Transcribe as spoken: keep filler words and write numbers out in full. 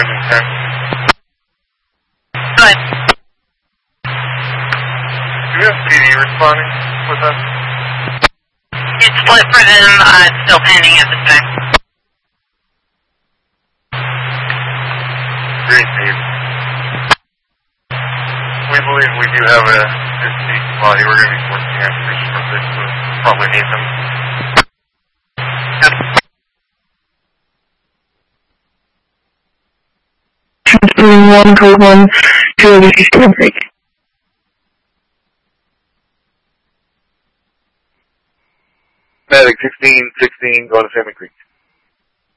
Division ten. Good. Do we have P D responding with us? It's split for them, uh, it's still pending at this time. Green team. We believe we do have a distinct body. We're going to be working on information from this, so probably need them. Transferring one code one to a Eastern Creek. Medic sixteen sixteen, going to Salmon Creek.